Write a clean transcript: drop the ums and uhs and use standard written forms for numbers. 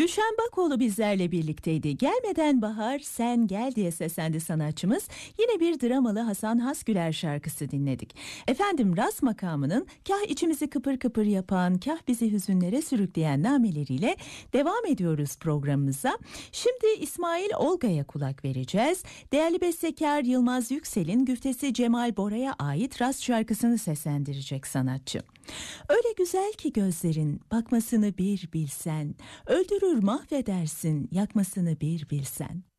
Gülşen Bakoğlu bizlerle birlikteydi. Gelmeden bahar sen gel diye seslendi sanatçımız. Yine bir dramalı Hasan Hasgüler şarkısı dinledik. Efendim Ras makamının kah içimizi kıpır kıpır yapan, kah bizi hüzünlere sürükleyen nameleriyle devam ediyoruz programımıza. Şimdi İsmail Olga'ya kulak vereceğiz. Değerli bestekar Yılmaz Yüksel'in güftesi Cemal Bora'ya ait Ras şarkısını seslendirecek sanatçı. Öyle güzel ki gözlerin, bakmasını bir bilsen, öldürür mahvedersin, yakmasını bir bilsen.